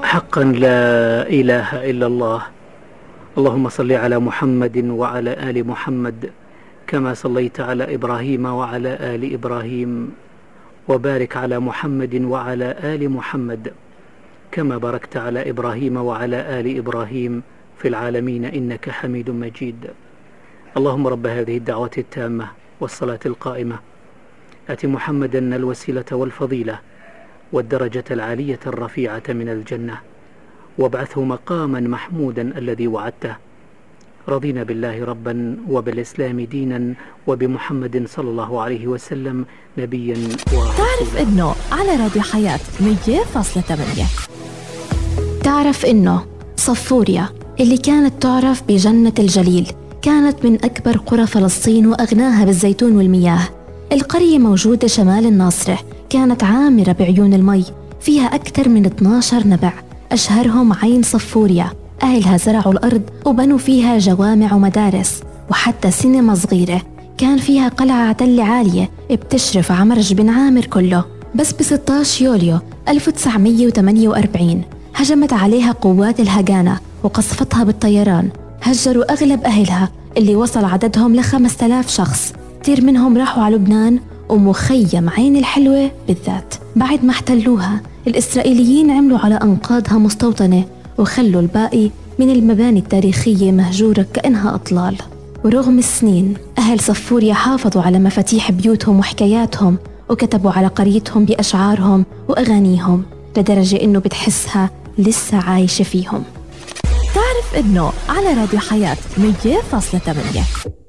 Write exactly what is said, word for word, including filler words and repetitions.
حقا لا إله إلا الله. اللهم صل على محمد وعلى آل محمد كما صليت على إبراهيم وعلى آل إبراهيم، وبارك على محمد وعلى آل محمد كما باركت على إبراهيم وعلى آل إبراهيم في العالمين إنك حميد مجيد. اللهم رب هذه الدعوة التامة والصلاة القائمة آت محمدا الوسيلة والفضيلة والدرجة العالية الرفيعة من الجنة، وابعثه مقاما محمودا الذي وعدته. رضينا بالله ربا وبالإسلام دينا وبمحمد صلى الله عليه وسلم نبيا ورسولا. تعرف إنه على راديو حياة مية فاصلة ثمانية. تعرف إنه صفوريا اللي كانت تعرف بجنة الجليل كانت من أكبر قرى فلسطين وأغناها بالزيتون والمياه. القرية موجودة شمال الناصرة، كانت عامرة بعيون المي، فيها أكثر من اثني عشر نبع أشهرهم عين صفوريا. أهلها زرعوا الأرض وبنوا فيها جوامع ومدارس وحتى سينما صغيرة. كان فيها قلعة تل عالية بتشرف على مرج بن عامر كله. بس ب ستة عشر يوليو ألف وتسعمية وثمانية وأربعين هجمت عليها قوات الهجانة وقصفتها بالطيران. هجروا أغلب أهلها اللي وصل عددهم لخمسة آلاف شخص. كتير منهم راحوا على لبنان ومخيم عين الحلوة بالذات. بعد ما احتلوها الإسرائيليين عملوا على أنقاضها مستوطنة وخلوا الباقي من المباني التاريخية مهجورة كأنها أطلال. ورغم السنين أهل صفوريا حافظوا على مفاتيح بيوتهم وحكاياتهم، وكتبوا على قريتهم بأشعارهم وأغانيهم لدرجة إنه بتحسها لسه عايشة فيهم. تعرف إنه على راديو حياة مية فاصلة ثمانية.